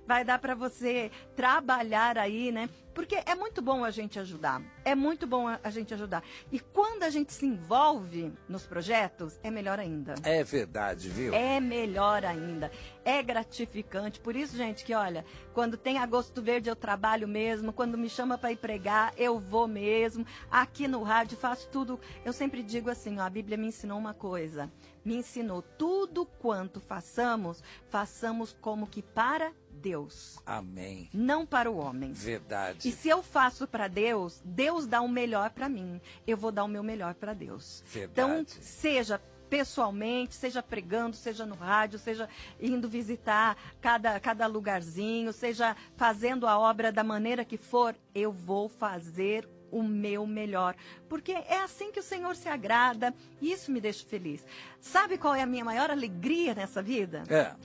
vai dar para você trabalhar aí, né? Porque é muito bom a gente ajudar, é muito bom a gente ajudar. E quando a gente se envolve nos projetos, é melhor ainda. É verdade, viu? É melhor ainda, é gratificante. Por isso, gente, que olha, quando tem Agosto Verde eu trabalho mesmo, quando me chama para ir pregar, eu vou mesmo. Aqui no rádio faço tudo. Eu sempre digo assim, ó, a Bíblia me ensinou uma coisa, me ensinou tudo quanto façamos, façamos como que para Deus. Amém. Não para o homem. Verdade. E se eu faço para Deus, Deus dá o melhor para mim. Eu vou dar o meu melhor para Deus. Verdade. Então, seja pessoalmente, seja pregando, seja no rádio, seja indo visitar cada lugarzinho, seja fazendo a obra da maneira que for, eu vou fazer o meu melhor, porque é assim que o Senhor se agrada, e isso me deixa feliz. Sabe qual é a minha maior alegria nessa vida?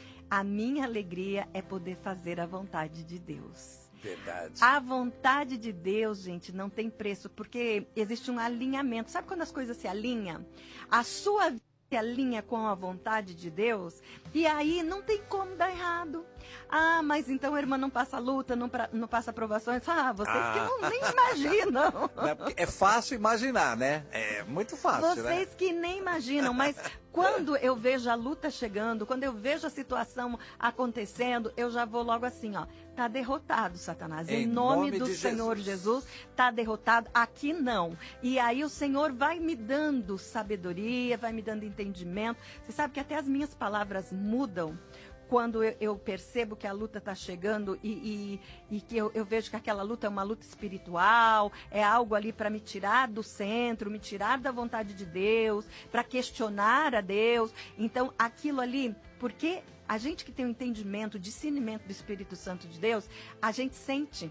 A minha alegria é poder fazer a vontade de Deus. Verdade. A vontade de Deus, gente, não tem preço, porque existe um alinhamento. Sabe quando as coisas se alinham? A sua vida se alinha com a vontade de Deus, e aí não tem como dar errado. Ah, mas então a irmã não passa luta, não passa provações. Ah, vocês que não nem imaginam. É fácil imaginar, né? É muito fácil, Vocês né? que nem imaginam, mas quando eu vejo a luta chegando, quando eu vejo a situação acontecendo, eu já vou logo assim, ó, tá derrotado, Satanás. Em nome do Senhor Jesus, tá derrotado, aqui não. E aí o Senhor vai me dando sabedoria, vai me dando entendimento. Você sabe que até as minhas palavras mudam quando eu percebo que a luta está chegando e que eu vejo que aquela luta é uma luta espiritual, é algo ali para me tirar do centro, me tirar da vontade de Deus, para questionar a Deus. Então, aquilo ali, porque a gente que tem o entendimento, o discernimento do Espírito Santo de Deus, a gente sente.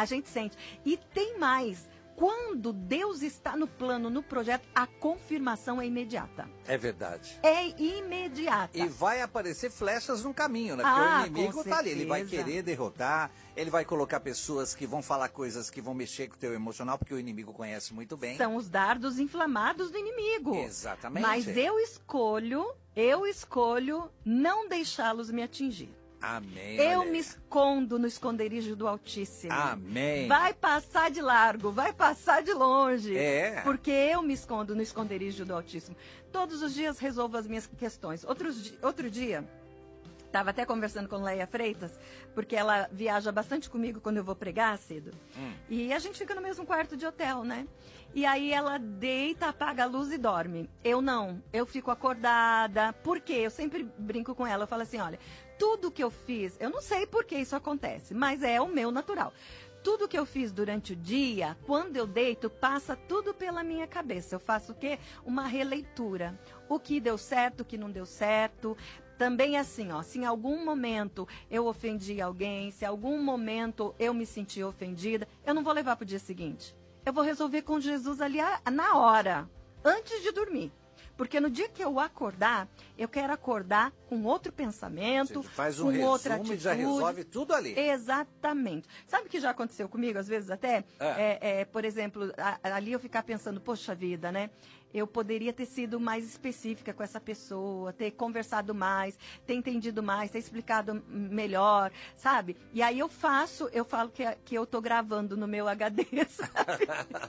E tem mais. Quando Deus está no plano, no projeto, a confirmação é imediata. É verdade. É imediata. E vai aparecer flechas no caminho, né? Porque o inimigo tá ali, ele vai querer derrotar, ele vai colocar pessoas que vão falar coisas que vão mexer com o teu emocional, porque o inimigo conhece muito bem. São os dardos inflamados do inimigo. Exatamente. Mas eu escolho não deixá-los me atingir. Amém. Eu me escondo no esconderijo do Altíssimo. Amém. Vai passar de largo, vai passar de longe. É. Porque eu me escondo no esconderijo do Altíssimo. Todos os dias resolvo as minhas questões. Outro dia, estava até conversando com Leia Freitas, porque ela viaja bastante comigo quando eu vou pregar, Cido. E a gente fica no mesmo quarto de hotel, né? E aí ela deita, apaga a luz e dorme. Eu não, eu fico acordada. Por quê? Eu sempre brinco com ela, eu falo assim, olha, tudo que eu fiz, eu não sei por que isso acontece, mas é o meu natural. Tudo que eu fiz durante o dia, quando eu deito, passa tudo pela minha cabeça. Eu faço o quê? Uma releitura. O que deu certo, o que não deu certo. Também assim, ó, se em algum momento eu ofendi alguém, se em algum momento eu me senti ofendida, eu não vou levar para o dia seguinte. Eu vou resolver com Jesus ali na hora, antes de dormir. Porque no dia que eu acordar, eu quero acordar com outro pensamento, faz com outra atitude. E já resolve tudo ali. Exatamente. Sabe o que já aconteceu comigo, às vezes até? Por exemplo, ali eu ficar pensando, poxa vida, né? Eu poderia ter sido mais específica com essa pessoa, ter conversado mais, ter entendido mais, ter explicado melhor, sabe? E aí eu falo que eu tô gravando no meu HD, sabe?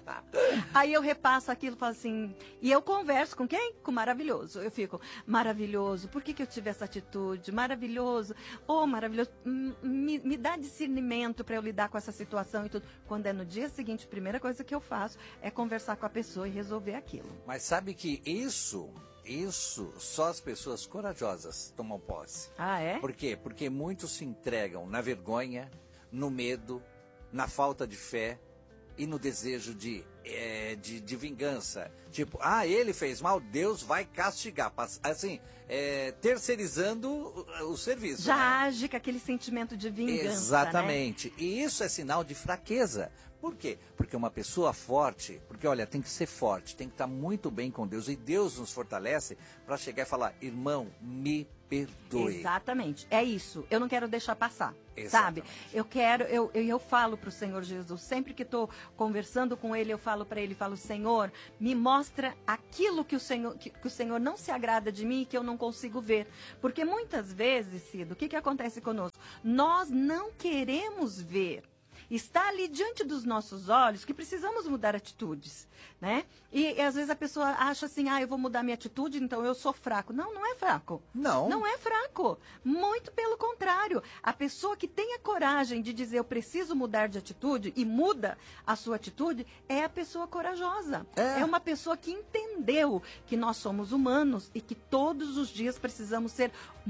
Aí eu repasso aquilo, falo assim, e eu converso com quem? Com o maravilhoso. Eu fico, maravilhoso, por que eu tive essa atitude? Maravilhoso, maravilhoso, me dá discernimento para eu lidar com essa situação e tudo. Quando é no dia seguinte, a primeira coisa que eu faço é conversar com a pessoa e resolver aquilo. Mas sabe que isso só as pessoas corajosas tomam posse. Ah, é? Por quê? Porque muitos se entregam na vergonha, no medo, na falta de fé e no desejo de vingança. Tipo, ele fez mal, Deus vai castigar. Assim, terceirizando o serviço. Já né? age com aquele sentimento de vingança. Exatamente. Né? E isso é sinal de fraqueza. Por quê? Porque uma pessoa forte, porque olha, tem que ser forte, tem que estar muito bem com Deus. E Deus nos fortalece para chegar e falar, irmão, me perdoe. Exatamente, é isso. Eu não quero deixar passar, Exatamente. sabe? Eu falo para o Senhor Jesus, sempre que estou conversando com Ele, eu falo falo para ele, falo, Senhor, me mostra aquilo que o Senhor não se agrada de mim e que eu não consigo ver. Porque muitas vezes, Cido, o que acontece conosco? Nós não queremos ver. Está ali diante dos nossos olhos que precisamos mudar atitudes, né? E às vezes a pessoa acha assim, eu vou mudar minha atitude, então eu sou fraco. Não, não é fraco. Não. Não é fraco. Muito pelo contrário. A pessoa que tem a coragem de dizer eu preciso mudar de atitude e muda a sua atitude é a pessoa corajosa. É uma pessoa que entendeu que nós somos humanos e que todos os dias precisamos ser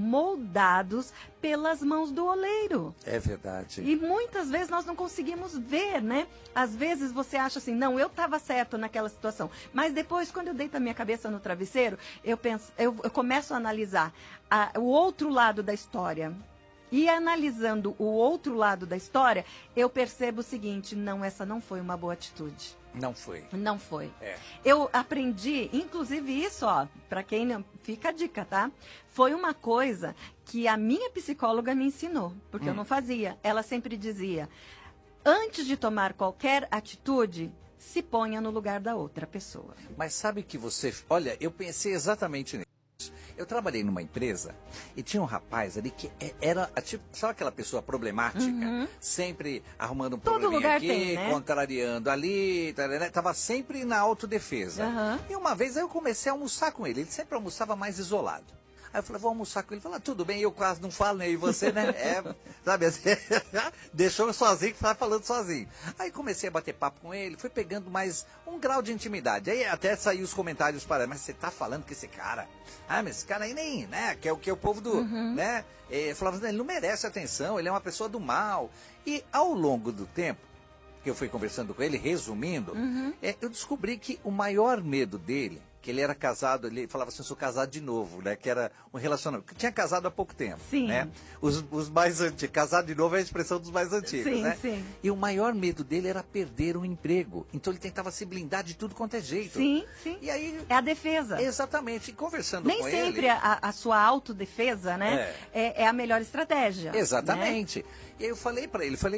moldados pelas mãos do oleiro. É verdade. E muitas vezes nós não conseguimos ver, né? Às vezes você acha assim, não, eu estava certo naquela situação. Mas depois, quando eu deito a minha cabeça no travesseiro, eu começo a analisar o outro lado da história. E analisando o outro lado da história, eu percebo o seguinte, não, essa não foi uma boa atitude. Não foi. Não foi. É. Eu aprendi, inclusive isso, para quem não... Fica a dica, tá? Foi uma coisa que a minha psicóloga me ensinou, porque eu não fazia. Ela sempre dizia, antes de tomar qualquer atitude, se ponha no lugar da outra pessoa. Mas sabe que você... Olha, eu pensei exatamente nisso. Eu trabalhei numa empresa e tinha um rapaz ali que era, tipo, sabe aquela pessoa problemática? Sempre arrumando um probleminha aqui, tem, né? Contrariando ali, tava sempre na autodefesa. E uma vez aí eu comecei a almoçar com ele, ele sempre almoçava mais isolado. Aí eu falei, vou almoçar com ele. Ele falou, tudo bem, eu quase não falo, nem você, né? Sabe assim, deixou eu sozinho, que estava falando sozinho. Aí comecei a bater papo com ele, fui pegando mais um grau de intimidade. Aí até saiu os comentários para ele, mas você tá falando com esse cara? Mas esse cara aí nem, né? Que é o povo do, né? Falava assim, ele não merece atenção, ele é uma pessoa do mal. E ao longo do tempo, que eu fui conversando com ele, resumindo, eu descobri que o maior medo dele, que ele era casado, ele falava assim, eu sou casado de novo, né? Que era um relacionamento, que tinha casado há pouco tempo, sim, né? Os mais antigos, casado de novo é a expressão dos mais antigos, sim, né? Sim. E o maior medo dele era perder o emprego. Então ele tentava se blindar de tudo quanto é jeito. Sim, sim. E aí, é a defesa. Exatamente. E conversando Nem com ele... Nem sempre a sua autodefesa, né? É a melhor estratégia. Exatamente. Né? E aí eu falei para ele,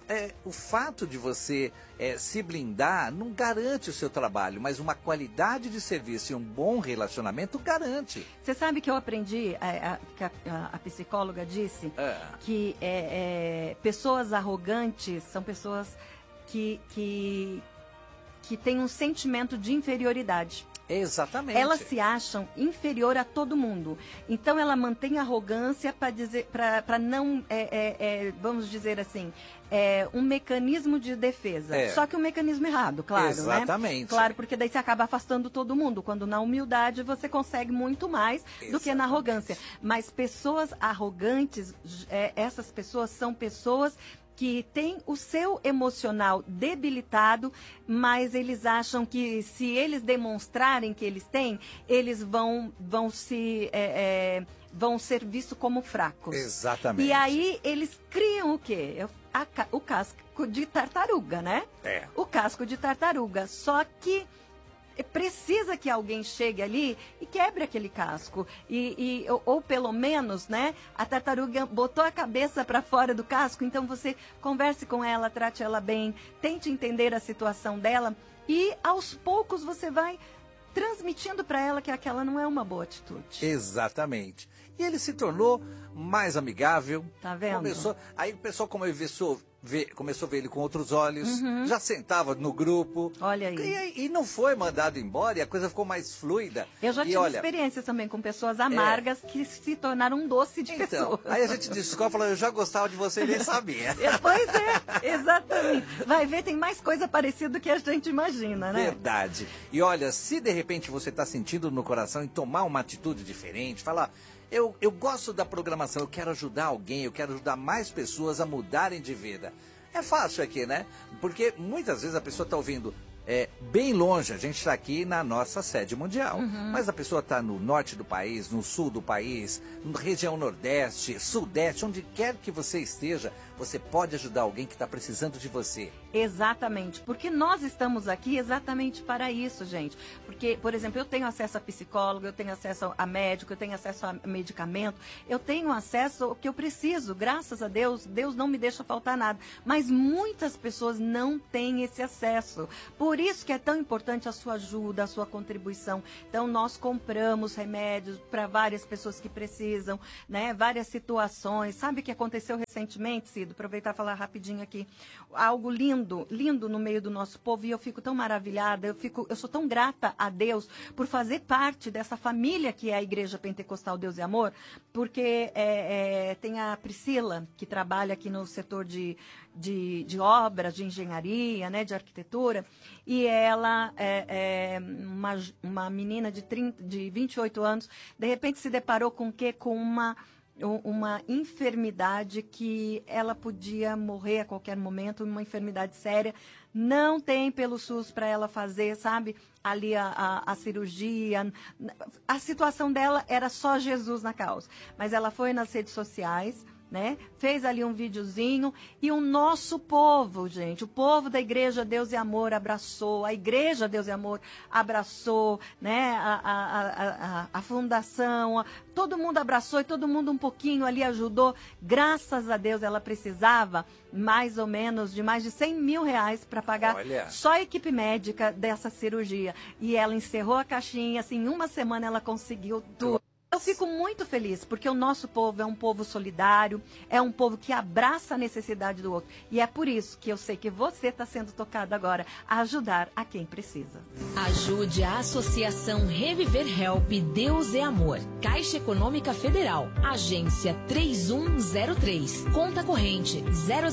o fato de você se blindar não garante o seu trabalho, mas uma qualidade de serviço e um bom relacionamento garante. Você sabe que eu aprendi, que a psicóloga disse, que pessoas arrogantes são pessoas que têm um sentimento de inferioridade. Exatamente. Elas se acham inferior a todo mundo. Então ela mantém a arrogância para não, vamos dizer assim, um mecanismo de defesa. Só que um mecanismo errado, claro. Exatamente. Né? Claro, porque daí você acaba afastando todo mundo. Quando na humildade você consegue muito mais do que na arrogância. Mas pessoas arrogantes, essas pessoas são pessoas que tem o seu emocional debilitado, mas eles acham que se eles demonstrarem que eles têm, eles vão ser vistos como fracos. Exatamente. E aí eles criam o quê? O casco de tartaruga, né? O casco de tartaruga. Só que precisa que alguém chegue ali e quebre aquele casco. Ou pelo menos, né, a tartaruga botou a cabeça para fora do casco, então você converse com ela, trate ela bem, tente entender a situação dela e aos poucos você vai transmitindo para ela que aquela não é uma boa atitude. Exatamente. E ele se tornou mais amigável. Tá vendo? Aí o pessoal começou a ver ele com outros olhos, já sentava no grupo. Olha aí. E não foi mandado embora e a coisa ficou mais fluida. Eu já tive experiências também com pessoas amargas que se tornaram um doce de pessoa. Aí a gente descobre, falando, eu já gostava de você e nem sabia. Pois exatamente. Vai ver, tem mais coisa parecida do que a gente imagina, né? Verdade. E olha, se de repente você está sentindo no coração em tomar uma atitude diferente, falar... Eu gosto da programação, eu quero ajudar alguém, eu quero ajudar mais pessoas a mudarem de vida. É fácil aqui, né? Porque muitas vezes a pessoa está ouvindo bem longe, a gente está aqui na nossa sede mundial. Mas a pessoa está no norte do país, no sul do país, na região nordeste, sudeste, onde quer que você esteja, você pode ajudar alguém que está precisando de você. Exatamente, porque nós estamos aqui exatamente para isso, gente. Porque, por exemplo, eu tenho acesso a psicólogo, eu tenho acesso a médico, eu tenho acesso a medicamento, eu tenho acesso ao que eu preciso, graças a Deus, Deus não me deixa faltar nada. Mas muitas pessoas não têm esse acesso. Por por isso que é tão importante a sua ajuda, a sua contribuição. Então, nós compramos remédios para várias pessoas que precisam, né? Várias situações. Sabe o que aconteceu recentemente, Cido? Aproveitar e falar rapidinho aqui. Algo lindo, lindo no meio do nosso povo, e eu fico tão maravilhada, eu sou tão grata a Deus por fazer parte dessa família que é a Igreja Pentecostal Deus e Amor, porque tem a Priscila, que trabalha aqui no setor de obras, de engenharia, né, de arquitetura, e ela é uma menina de 28 anos, de repente se deparou com o quê? Com uma enfermidade que ela podia morrer a qualquer momento, uma enfermidade séria. Não tem pelo SUS para ela fazer, sabe, ali a cirurgia. A situação dela era só Jesus na causa. Mas ela foi nas redes sociais, né? Fez ali um videozinho e o nosso povo, gente, o povo da Igreja Deus e Amor abraçou, a Igreja Deus e Amor abraçou, né? A fundação, todo mundo abraçou e todo mundo um pouquinho ali ajudou. Graças a Deus ela precisava mais ou menos de mais de 100 mil reais para pagar só a equipe médica dessa cirurgia. E ela encerrou a caixinha, assim, em uma semana ela conseguiu tudo. Eu fico muito feliz, porque o nosso povo é um povo solidário, é um povo que abraça a necessidade do outro. E é por isso que eu sei que você está sendo tocado agora a ajudar a quem precisa. Ajude a Associação Reviver Help Deus é Amor. Caixa Econômica Federal, agência 3103, conta corrente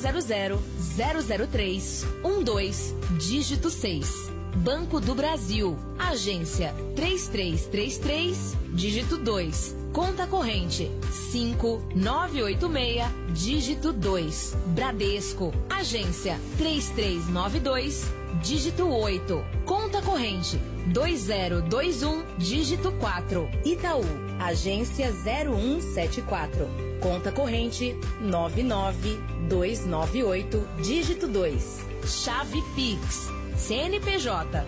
000-003-12, dígito 6. Banco do Brasil, agência 3333, dígito 2, conta corrente 5986, dígito 2. Bradesco, agência 3392, dígito 8, conta corrente 2021, dígito 4. Itaú, agência 0174, conta corrente 99298, dígito 2. Chave Pix, CNPJ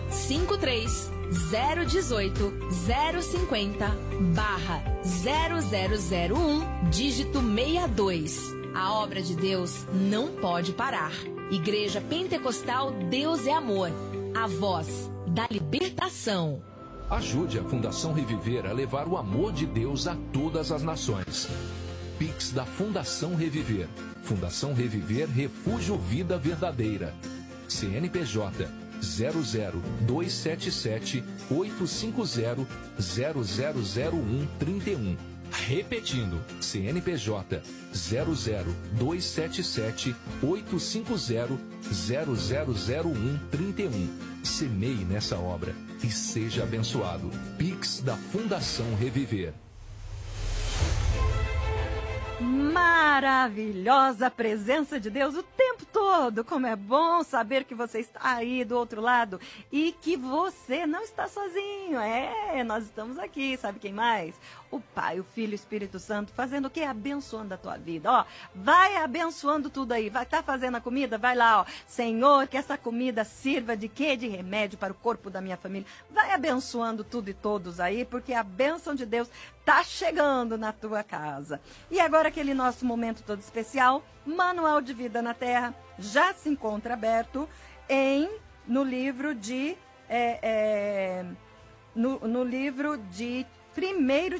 53-018-050-0001, dígito 62. A obra de Deus não pode parar. Igreja Pentecostal Deus é Amor, a voz da libertação. Ajude a Fundação Reviver a levar o amor de Deus a todas as nações. Pix da Fundação Reviver. Fundação Reviver Refúgio Vida Verdadeira. CNPJ 00277850000131. Repetindo, CNPJ 002778500000131. Semeie nessa obra e seja abençoado. Pix da Fundação Reviver. Maravilhosa presença de Deus o tempo todo. Como é bom saber que você está aí do outro lado e que você não está sozinho. Nós estamos aqui, sabe quem mais? O Pai, o Filho e o Espírito Santo fazendo o quê? Abençoando a tua vida. Ó, vai abençoando tudo aí. Vai estar fazendo a comida? Vai lá, ó. Senhor, que essa comida sirva de quê? De remédio para o corpo da minha família. Vai abençoando tudo e todos aí, porque a bênção de Deus está chegando na tua casa. E agora aquele nosso momento todo especial, Manual de Vida na Terra, já se encontra aberto no livro de no livro de 1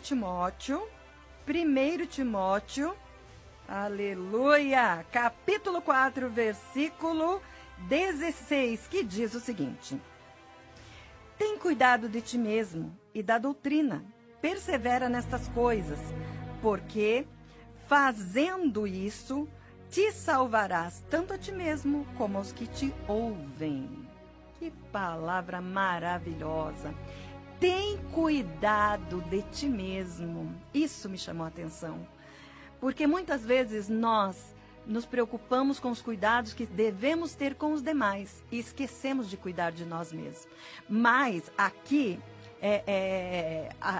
Timóteo, aleluia, capítulo 4, versículo 16, que diz o seguinte: tem cuidado de ti mesmo e da doutrina, persevera nestas coisas, porque fazendo isso, te salvarás tanto a ti mesmo como aos que te ouvem. Que palavra maravilhosa! Tem cuidado de ti mesmo. Isso me chamou a atenção. Porque muitas vezes nós nos preocupamos com os cuidados que devemos ter com os demais e esquecemos de cuidar de nós mesmos. Mas aqui,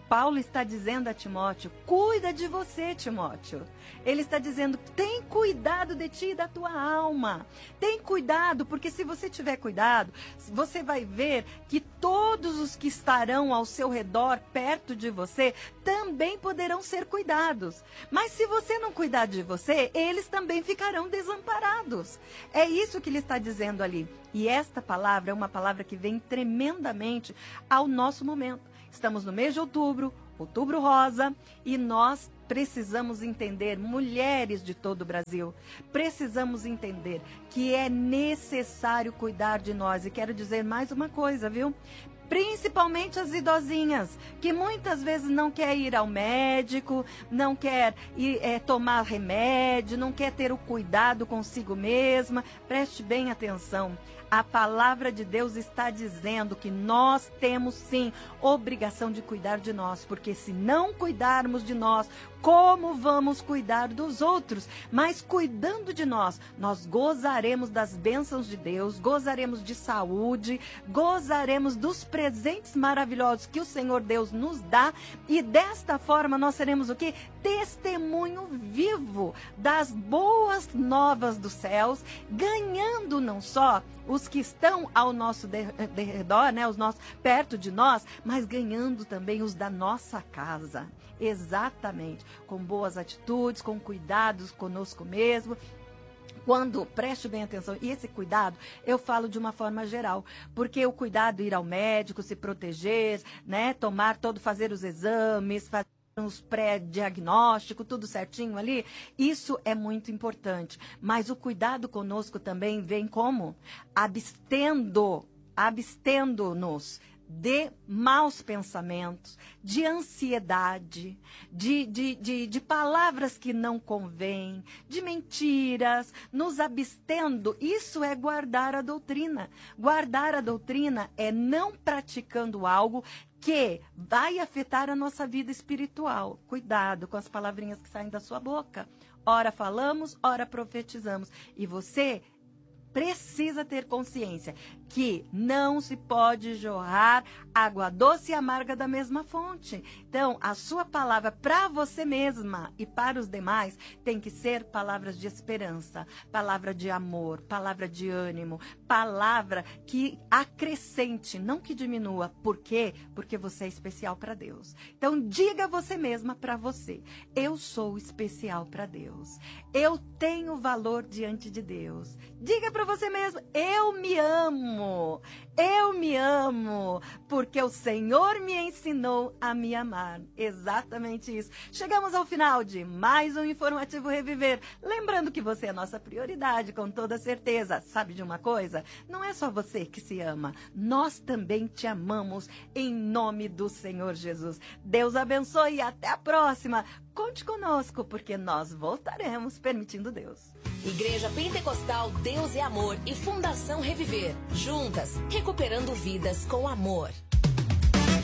Paulo está dizendo a Timóteo, cuida de você, Timóteo. Ele está dizendo, tem cuidado de ti e da tua alma. Tem cuidado, porque se você tiver cuidado, você vai ver que todos os que estarão ao seu redor, perto de você, também poderão ser cuidados. Mas se você não cuidar de você, eles também ficarão desamparados. É isso que ele está dizendo ali. E esta palavra é uma palavra que vem tremendamente ao nosso momento. Estamos no mês de outubro, outubro rosa, e nós precisamos entender, mulheres de todo o Brasil, precisamos entender que é necessário cuidar de nós. E quero dizer mais uma coisa, viu? Principalmente as idosinhas, que muitas vezes não quer ir ao médico, não quer tomar remédio, não quer ter o cuidado consigo mesma. Preste bem atenção. A palavra de Deus está dizendo que nós temos sim obrigação de cuidar de nós, porque se não cuidarmos de nós, como vamos cuidar dos outros? Mas cuidando de nós, nós gozaremos das bênçãos de Deus, gozaremos de saúde, gozaremos dos presentes maravilhosos que o Senhor Deus nos dá, e desta forma nós seremos o quê? Testemunho vivo das boas novas dos céus, ganhando não só os que estão ao nosso redor, né, os nossos perto de nós, mas ganhando também os da nossa casa. Exatamente, com boas atitudes, com cuidados conosco mesmo. Quando, preste bem atenção, e esse cuidado eu falo de uma forma geral, porque o cuidado, ir ao médico, se proteger, né, fazer os exames, fazer os pré-diagnósticos, tudo certinho ali, isso é muito importante. Mas o cuidado conosco também vem como? Abstendo-nos de maus pensamentos, de ansiedade, de palavras que não convêm, de mentiras, nos abstendo. Isso é guardar a doutrina. Guardar a doutrina é não praticando algo que vai afetar a nossa vida espiritual. Cuidado com as palavrinhas que saem da sua boca. Ora falamos, ora profetizamos. E você precisa ter consciência que não se pode jorrar água doce e amarga da mesma fonte. Então, a sua palavra para você mesma e para os demais tem que ser palavras de esperança, palavra de amor, palavra de ânimo, palavra que acrescente, não que diminua. Por quê? Porque você é especial para Deus. Então, diga você mesma para você, eu sou especial para Deus. Eu tenho valor diante de Deus. Diga para você mesmo, eu me amo. Eu me amo, porque o Senhor me ensinou a me amar. Exatamente isso. Chegamos ao final de mais um Informativo Reviver. Lembrando que você é a nossa prioridade, com toda certeza. Sabe de uma coisa? Não é só você que se ama. Nós também te amamos, em nome do Senhor Jesus. Deus abençoe e até a próxima. Conte conosco, porque nós voltaremos, permitindo Deus. Igreja Pentecostal Deus é Amor e Fundação Reviver. Juntas, recuperando vidas com amor.